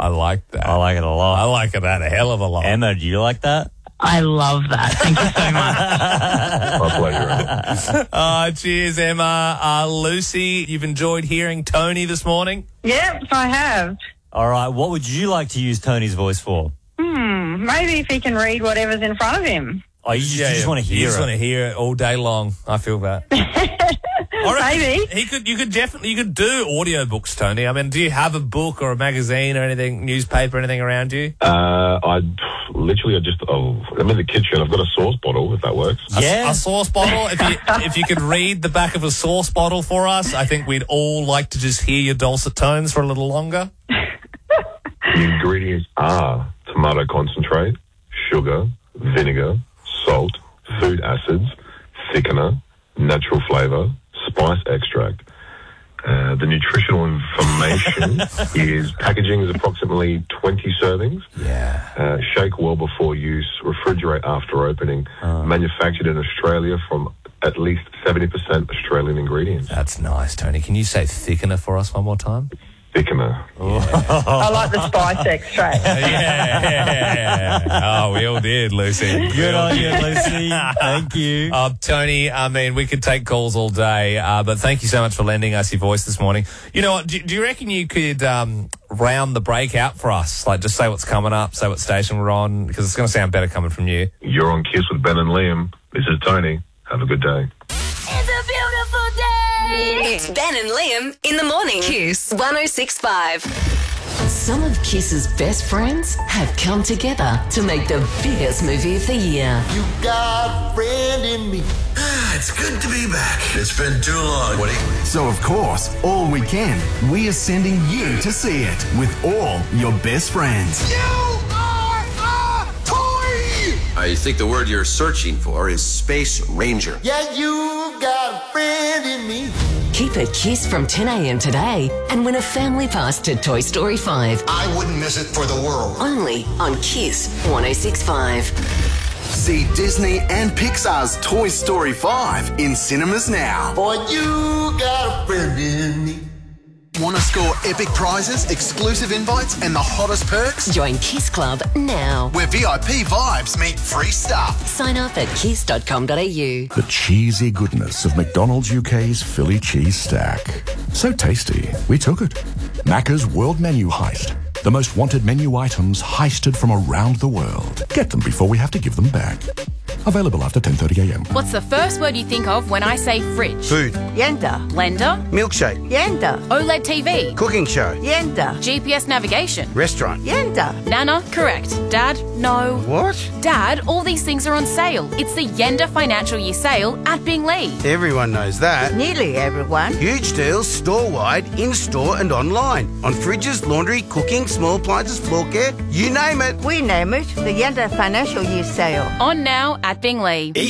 I like that. I like it a lot. I like it a hell of a lot. Emma, do you like that? I love that. Thank you so much. My pleasure. Cheers, Emma. Lucy, you've enjoyed hearing Tony this morning? Yep, I have. All right, what would you like to use Tony's voice for? Maybe if he can read whatever's in front of him. Oh, you just want to hear You just it. want to hear it all day long. I feel that. Maybe. You could do audiobooks, Tony. I mean, do you have a book or a magazine or anything, newspaper, anything around you? I'm in the kitchen. I've got a sauce bottle, if that works. Yeah. A sauce bottle? If you could read the back of a sauce bottle for us, I think we'd all like to just hear your dulcet tones for a little longer. The ingredients are tomato concentrate, sugar, vinegar, salt, food acids, thickener, natural flavour, spice extract. The nutritional information is packaging is approximately 20 servings. Yeah. Shake well before use. Refrigerate after opening. Manufactured in Australia from at least 70% Australian ingredients. That's nice, Tony. Can you say thickener for us one more time? Thickener. I like the spice extract. Yeah. Oh, we all did, Lucy. Good on you, Lucy. Thank you. Tony, I mean, we could take calls all day, but thank you so much for lending us your voice this morning. You know what? Do you reckon you could round the break out for us? Like, just say what's coming up, say what station we're on, because it's going to sound better coming from you. You're on Kiss with Ben and Liam. This is Tony. Have a good day. It's a beautiful day. It's Ben and Liam in the morning. Kiss 106.5. Some of Kiss's best friends have come together to make the biggest movie of the year. You got a friend in me. It's good to be back. It's been too long, Woody. So, of course, all weekend, we are sending you to see it with all your best friends. You are a toy. I think the word you're searching for is Space Ranger. Yeah, you got a friend in me. Keep a kiss from 10 a.m. today and win a family pass to Toy Story 5. I wouldn't miss it for the world. Only on Kiss 106.5. See Disney and Pixar's Toy Story 5 in cinemas now. Boy, you got a friend in me. Want to score epic prizes, exclusive invites, and the hottest perks? Join Kiss Club now. Where VIP vibes meet free stuff. Sign up at kiss.com.au. The cheesy goodness of McDonald's UK's Philly cheese stack. So tasty, we took it. Macca's World Menu Heist. The most wanted menu items heisted from around the world. Get them before we have to give them back. Available after 10:30 a.m. What's the first word you think of when I say fridge? Food. Yenda. Blender. Milkshake. Yenda. OLED TV. Cooking show. Yenda. GPS navigation. Restaurant. Yenda. Nana. Correct. Dad. No. What? Dad, all these things are on sale. It's the Yenda Financial Year Sale at Binglee. Everyone knows that. Nearly everyone. Huge deals store-wide, in-store and online. On fridges, laundry, cooking, small appliances, floor care, you name it. We name it the Yenda Financial Year Sale. On now at Binglee.